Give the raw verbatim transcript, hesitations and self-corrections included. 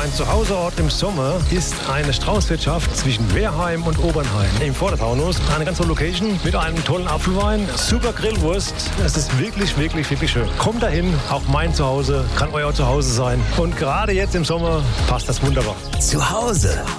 Mein Zuhauseort im Sommer ist eine Straußwirtschaft zwischen Wehrheim und Obernheim im Vordertaunus. Eine ganz tolle Location mit einem tollen Apfelwein, super Grillwurst. Es ist wirklich, wirklich, wirklich schön. Kommt dahin, auch mein Zuhause kann euer Zuhause sein. Und gerade jetzt im Sommer passt das wunderbar. Zuhause